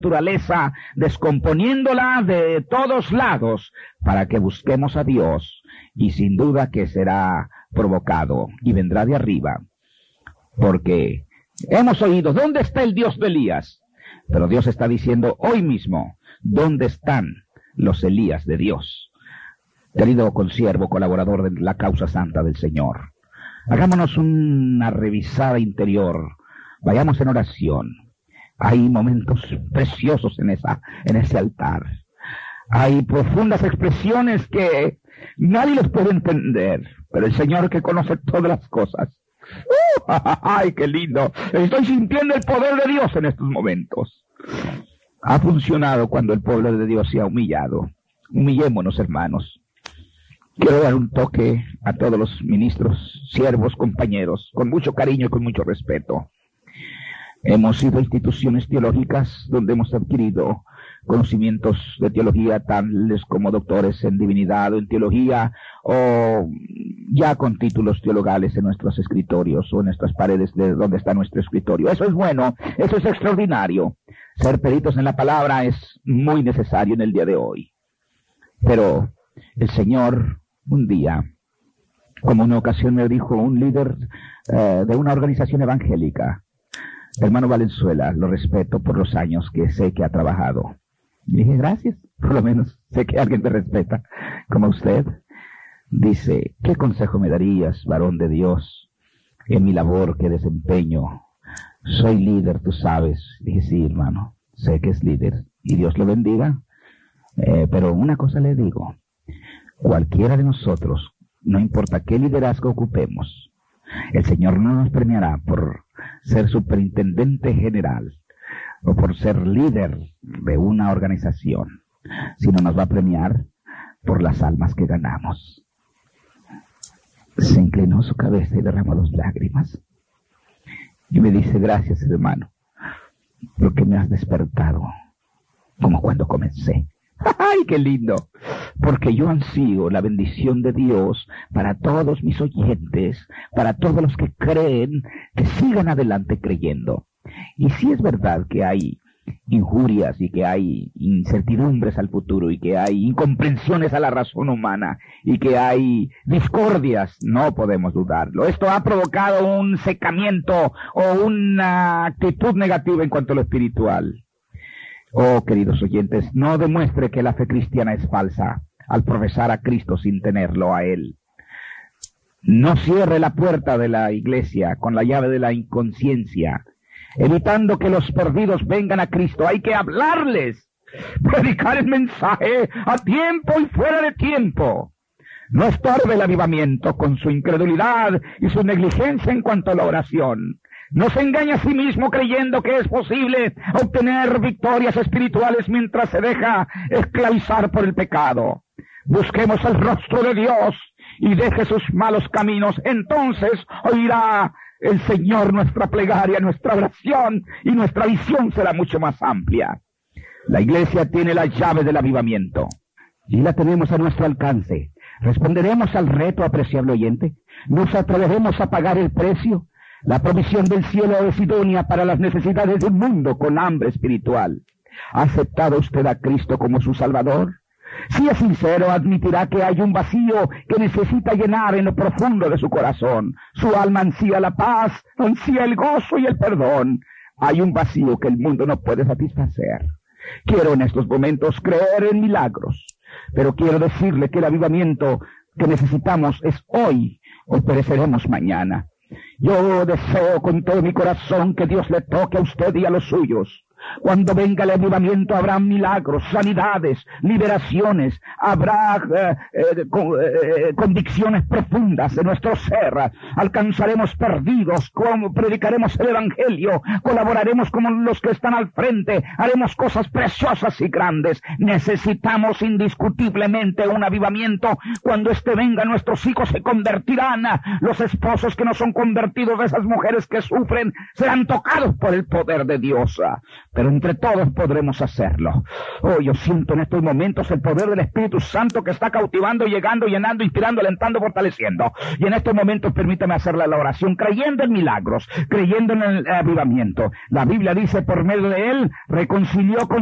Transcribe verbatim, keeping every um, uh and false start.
naturaleza, descomponiéndola de todos lados, para que busquemos a Dios, y sin duda que será provocado, y vendrá de arriba. Porque hemos oído, ¿dónde está el Dios de Elías? Pero Dios está diciendo hoy mismo, ¿dónde están los Elías de Dios? Querido consiervo, colaborador de la causa santa del Señor, hagámonos una revisada interior, vayamos en oración. Hay momentos preciosos en esa, en ese altar. Hay profundas expresiones que nadie les puede entender, pero el Señor que conoce todas las cosas. ¡Uh! ¡Ay, qué lindo! Estoy sintiendo el poder de Dios en estos momentos. Ha funcionado cuando el pueblo de Dios se ha humillado. Humillémonos, hermanos. Quiero dar un toque a todos los ministros, siervos, compañeros, con mucho cariño y con mucho respeto. Hemos sido instituciones teológicas donde hemos adquirido conocimientos de teología tales como doctores en divinidad o en teología, o ya con títulos teologales en nuestros escritorios o en nuestras paredes de donde está nuestro escritorio. Eso es bueno, eso es extraordinario. Ser peritos en la palabra es muy necesario en el día de hoy. Pero el Señor un día, como una ocasión me dijo un líder eh, de una organización evangélica, hermano Valenzuela, lo respeto por los años que sé que ha trabajado. Y dije, gracias, por lo menos sé que alguien te respeta, como usted. Dice, ¿qué consejo me darías, varón de Dios, en mi labor que desempeño? Soy líder, tú sabes. Dije, sí, hermano, sé que es líder, y Dios lo bendiga. Eh, pero una cosa le digo, cualquiera de nosotros, no importa qué liderazgo ocupemos, el Señor no nos premiará por ser superintendente general o por ser líder de una organización, sino nos va a premiar por las almas que ganamos. Se inclinó su cabeza y derramó dos lágrimas y me dice, gracias, hermano, porque me has despertado como cuando comencé. ¡Ay, qué lindo! Porque yo ansío la bendición de Dios para todos mis oyentes, para todos los que creen, que sigan adelante creyendo. Y sí es verdad que hay injurias y que hay incertidumbres al futuro y que hay incomprensiones a la razón humana y que hay discordias, no podemos dudarlo. Esto ha provocado un secamiento o una actitud negativa en cuanto a lo espiritual. Oh, queridos oyentes, no demuestre que la fe cristiana es falsa al profesar a Cristo sin tenerlo a Él. No cierre la puerta de la iglesia con la llave de la inconsciencia, evitando que los perdidos vengan a Cristo. Hay que hablarles, predicar el mensaje a tiempo y fuera de tiempo. No estorbe el avivamiento con su incredulidad y su negligencia en cuanto a la oración. No se engaña a sí mismo creyendo que es posible obtener victorias espirituales mientras se deja esclavizar por el pecado. Busquemos el rostro de Dios y deje sus malos caminos. Entonces oirá el Señor nuestra plegaria, nuestra oración, y nuestra visión será mucho más amplia. La iglesia tiene la llave del avivamiento y la tenemos a nuestro alcance. ¿Responderemos al reto, apreciable oyente? ¿Nos atreveremos a pagar el precio? La provisión del cielo es idónea para las necesidades de un mundo con hambre espiritual. ¿Ha aceptado usted a Cristo como su Salvador? Si es sincero, admitirá que hay un vacío que necesita llenar en lo profundo de su corazón. Su alma ansía la paz, ansía el gozo y el perdón. Hay un vacío que el mundo no puede satisfacer. Quiero en estos momentos creer en milagros, pero quiero decirle que el avivamiento que necesitamos es hoy o pereceremos mañana. Yo deseo con todo mi corazón que Dios le toque a usted y a los suyos. Cuando venga el avivamiento habrá milagros, sanidades, liberaciones, habrá eh, eh, con, eh, convicciones profundas de nuestro ser. Alcanzaremos perdidos, como predicaremos el evangelio, colaboraremos con los que están al frente, haremos cosas preciosas y grandes. Necesitamos indiscutiblemente un avivamiento. Cuando este venga, nuestros hijos se convertirán. Los esposos que no son convertidos, de esas mujeres que sufren, serán tocados por el poder de Dios. pero entre todos podremos hacerlo. Oh, yo siento en estos momentos el poder del Espíritu Santo que está cautivando, llegando, llenando, inspirando, alentando, fortaleciendo. Y en estos momentos permítame hacerle la oración, creyendo en milagros, creyendo en el avivamiento. La Biblia dice, por medio de él, reconcilió con